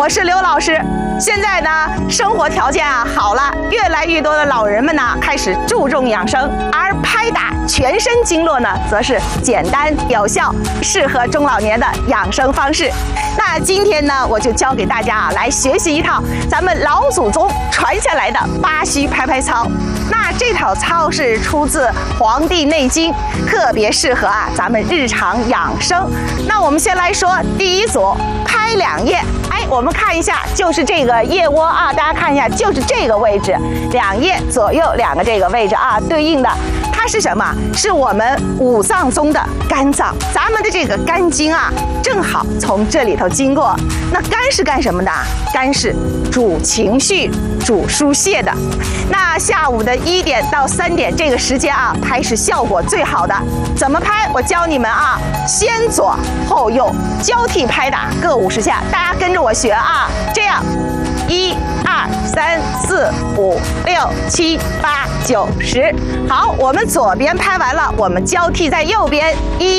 我是刘老师。现在呢，生活条件好了，越来越多的老人们呢开始注重养生，而拍打全身经络呢，则是简单有效，适合中老年的养生方式。那今天呢，我就教给大家来学习一套咱们老祖宗传下来的八虚拍拍操。那这套操是出自《黄帝内经》，特别适合咱们日常养生。那我们先来说第一组，拍两腋。我们看一下，就是这个腋窝大家看一下，就是这个位置，两腋左右两个这个位置对应的，它是什么？是我们五脏中的肝脏，咱们的这个肝经正好从这里头经过。那肝是干什么的？肝是主情绪、主疏泄的。那下午的1点到3点这个时间拍是效果最好的。怎么拍？我教你们先左后右交替拍打各50下，大家跟着我学这样，1、2、3、4、5、6、7、8、9、10。好，我们左边拍完了，我们交替在右边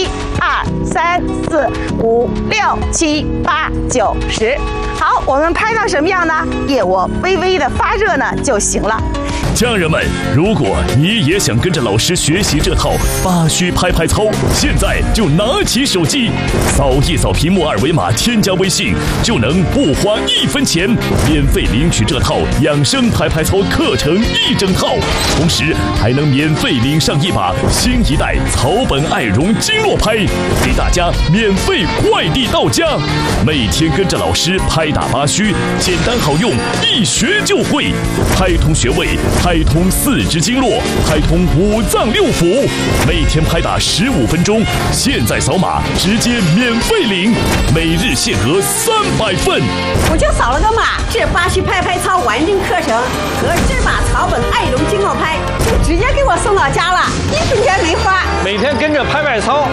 ，1、2、3、4、5、6、7、8、9、10。好，我们拍到什么样呢？腋窝微微的发热呢就行了。 家人们，如果你也想跟着老师学习这套八虚拍拍操，现在就拿起手机，扫一扫屏幕2维码，添加微信，就能不花1分钱，免费领取这套养生拍拍操课程1整套，同时还能免费领上一把新一代草本爱绒经络拍，给大家免费快递到家。每天跟着老师拍打八虚，简单好用，一学就会，拍通穴位，拍通4肢经络，拍通5脏6腑，每天拍打15分钟，现在扫码直接免费领，每日限额300份。 我就扫了个码，这八虚拍拍操完整课程和这把草本爱绒经络拍就直接给我送到家了，1分钱没花。 每天跟着拍拍操，